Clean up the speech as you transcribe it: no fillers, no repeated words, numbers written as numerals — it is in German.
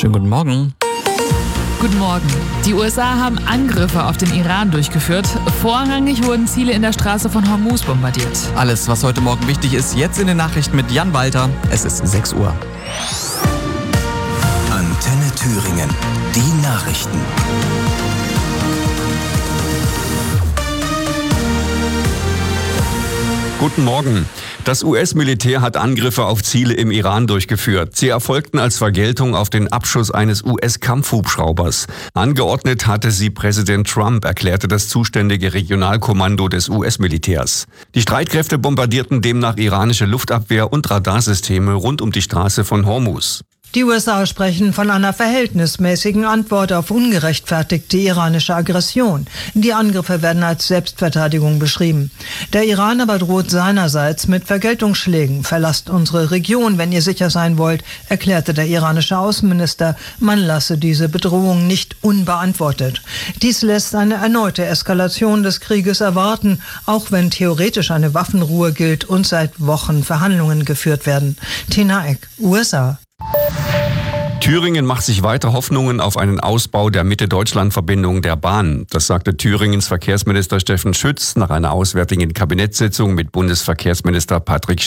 Schönen guten Morgen. Guten Morgen. Die USA haben Angriffe auf den Iran durchgeführt. Vorrangig wurden Ziele in der Straße von Hormuz bombardiert. Alles, was heute Morgen wichtig ist, jetzt in den Nachrichten mit Jan Walter. Es ist 6 Uhr. Antenne Thüringen. Die Nachrichten. Guten Morgen. Das US-Militär hat Angriffe auf Ziele im Iran durchgeführt. Sie erfolgten als Vergeltung auf den Abschuss eines US-Kampfhubschraubers. Angeordnet hatte sie Präsident Trump, erklärte das zuständige Regionalkommando des US-Militärs. Die Streitkräfte bombardierten demnach iranische Luftabwehr- und Radarsysteme rund um die Straße von Hormuz. Die USA sprechen von einer verhältnismäßigen Antwort auf ungerechtfertigte iranische Aggression. Die Angriffe werden als Selbstverteidigung beschrieben. Der Iran aber droht seinerseits mit Vergeltungsschlägen. Verlasst unsere Region, wenn ihr sicher sein wollt, erklärte der iranische Außenminister. Man lasse diese Bedrohung nicht unbeantwortet. Dies lässt eine erneute Eskalation des Krieges erwarten, auch wenn theoretisch eine Waffenruhe gilt und seit Wochen Verhandlungen geführt werden. Tina Eck, USA. Thüringen macht sich weiter Hoffnungen auf einen Ausbau der Mitte-Deutschland-Verbindung der Bahn. Das sagte Thüringens Verkehrsminister Steffen Schütz nach einer auswärtigen Kabinettssitzung mit Bundesverkehrsminister Patrick